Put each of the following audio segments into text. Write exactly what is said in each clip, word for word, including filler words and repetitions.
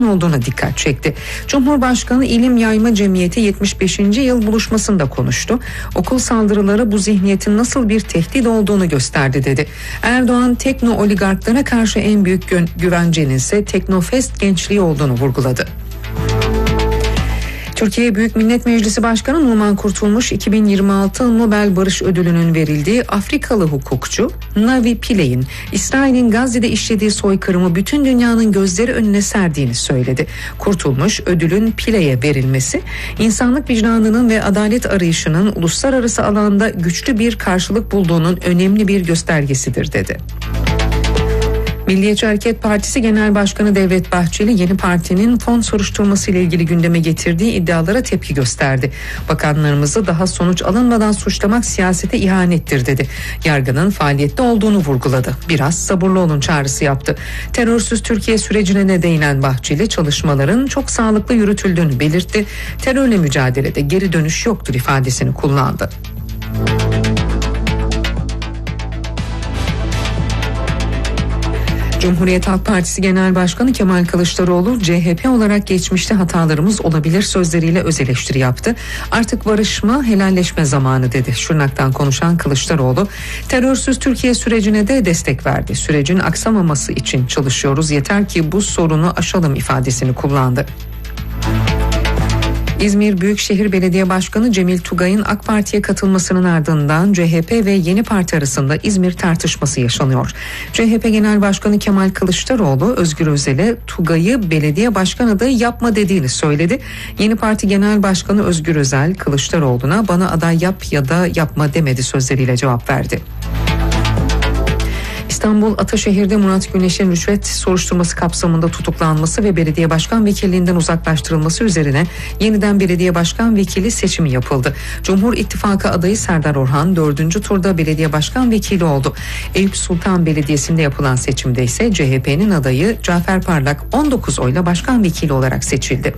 olduğuna dikkat çekti. Cumhurbaşkanı İlim Yayma Cemiyeti yetmiş beşinci yıl buluşmasında konuştu. Okul saldırıları bu zihniyetin nasıl bir tehdit olduğunu gösterdi dedi. Erdoğan tekno oligarklara karşı en büyük gü- güvencenin ise teknofest gençliği olduğunu vurguladı. Türkiye Büyük Millet Meclisi Başkanı Numan Kurtulmuş iki bin yirmi altı Nobel Barış Ödülü'nün verildiği Afrikalı hukukçu Navi Pilley'in İsrail'in Gazze'de işlediği soykırımı bütün dünyanın gözleri önüne serdiğini söyledi. Kurtulmuş, ödülün Pilley'e verilmesi insanlık vicdanının ve adalet arayışının uluslararası alanda güçlü bir karşılık bulduğunun önemli bir göstergesidir dedi. Milliyetçi Hareket Partisi Genel Başkanı Devlet Bahçeli yeni partinin fon soruşturması ile ilgili gündeme getirdiği iddialara tepki gösterdi. Bakanlarımızı daha sonuç alınmadan suçlamak siyasete ihanettir dedi. Yargının faaliyette olduğunu vurguladı. Biraz sabırlı olun çağrısı yaptı. Terörsüz Türkiye sürecine de değinen Bahçeli çalışmaların çok sağlıklı yürütüldüğünü belirtti. Terörle mücadelede geri dönüş yoktur ifadesini kullandı. Cumhuriyet Halk Partisi Genel Başkanı Kemal Kılıçdaroğlu C H P olarak geçmişte hatalarımız olabilir sözleriyle öz eleştiri yaptı. Artık barışma, helalleşme zamanı dedi. Şırnak'tan konuşan Kılıçdaroğlu terörsüz Türkiye sürecine de destek verdi. Sürecin aksamaması için çalışıyoruz, yeter ki bu sorunu aşalım ifadesini kullandı. İzmir Büyükşehir Belediye Başkanı Cemil Tugay'ın AK Parti'ye katılmasının ardından C H P ve Yeni Parti arasında İzmir tartışması yaşanıyor. C H P Genel Başkanı Kemal Kılıçdaroğlu Özgür Özel'e Tugay'ı belediye başkan adayı yapma dediğini söyledi. Yeni Parti Genel Başkanı Özgür Özel Kılıçdaroğlu'na bana aday yap ya da yapma demedi sözleriyle cevap verdi. İstanbul Ataşehir'de Murat Güneş'in rüşvet soruşturması kapsamında tutuklanması ve belediye başkan vekilliğinden uzaklaştırılması üzerine yeniden belediye başkan vekili seçimi yapıldı. Cumhur İttifakı adayı Serdar Orhan dördüncü turda belediye başkan vekili oldu. Eyüp Sultan Belediyesi'nde yapılan seçimde ise C H P'nin adayı Cafer Parlak on dokuz oyla başkan vekili olarak seçildi.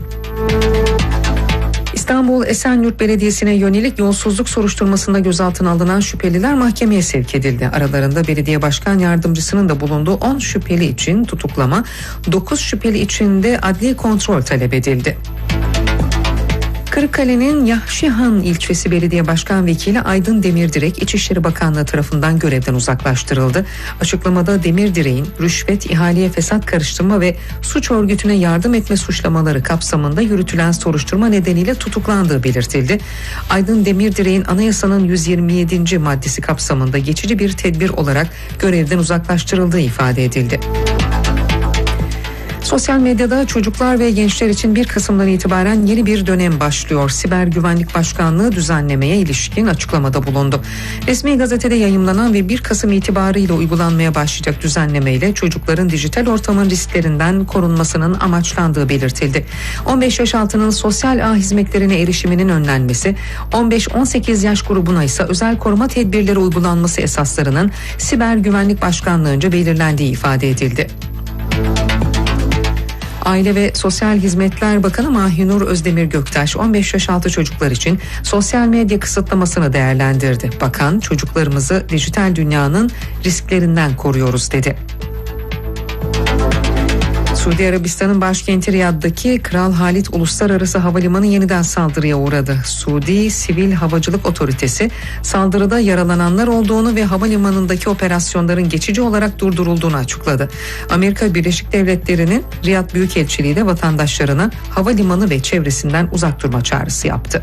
İstanbul Esenyurt Belediyesi'ne yönelik yolsuzluk soruşturmasında gözaltına alınan şüpheliler mahkemeye sevk edildi. Aralarında belediye başkan yardımcısının da bulunduğu on şüpheli için tutuklama, dokuz şüpheli için de adli kontrol talep edildi. Kırıkkale'nin Yahşihan ilçesi belediye başkan vekili Aydın Demirdirek İçişleri Bakanlığı tarafından görevden uzaklaştırıldı. Açıklamada Demirdirek'in rüşvet, ihaleye fesat karıştırma ve suç örgütüne yardım etme suçlamaları kapsamında yürütülen soruşturma nedeniyle tutuklandığı belirtildi. Aydın Demirdirek'in anayasanın yüz yirmi yedinci maddesi kapsamında geçici bir tedbir olarak görevden uzaklaştırıldığı ifade edildi. Sosyal medyada çocuklar ve gençler için bir Kasım'dan itibaren yeni bir dönem başlıyor. Siber Güvenlik Başkanlığı düzenlemeye ilişkin açıklamada bulundu. Resmi gazetede yayımlanan ve bir Kasım itibarıyla uygulanmaya başlayacak düzenlemeyle çocukların dijital ortamın risklerinden korunmasının amaçlandığı belirtildi. on beş yaş altının sosyal ağ hizmetlerine erişiminin önlenmesi, on beş on sekiz yaş grubuna ise özel koruma tedbirleri uygulanması esaslarının Siber Güvenlik Başkanlığı'nca belirlendiği ifade edildi. Aile ve Sosyal Hizmetler Bakanı Mahinur Özdemir Göktaş on beş yaş altı çocuklar için sosyal medya kısıtlamasını değerlendirdi. Bakan çocuklarımızı dijital dünyanın risklerinden koruyoruz dedi. Suudi Arabistan'ın başkenti Riyad'daki Kral Halid Uluslararası Havalimanı yeniden saldırıya uğradı. Suudi Sivil Havacılık Otoritesi saldırıda yaralananlar olduğunu ve havalimanındaki operasyonların geçici olarak durdurulduğunu açıkladı. Amerika Birleşik Devletleri'nin Riyad Büyükelçiliği de vatandaşlarına havalimanı ve çevresinden uzak durma çağrısı yaptı.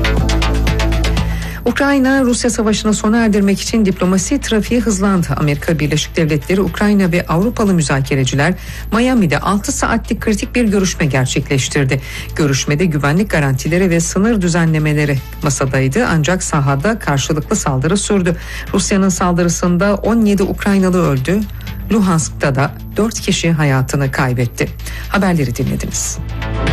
Ukrayna, Rusya savaşını sona erdirmek için diplomasi trafiği hızlandı. Amerika Birleşik Devletleri, Ukrayna ve Avrupalı müzakereciler Miami'de altı saatlik kritik bir görüşme gerçekleştirdi. Görüşmede güvenlik garantileri ve sınır düzenlemeleri masadaydı ancak sahada karşılıklı saldırı sürdü. Rusya'nın saldırısında on yedi Ukraynalı öldü. Luhansk'ta da dört kişi hayatını kaybetti. Haberleri dinlediniz.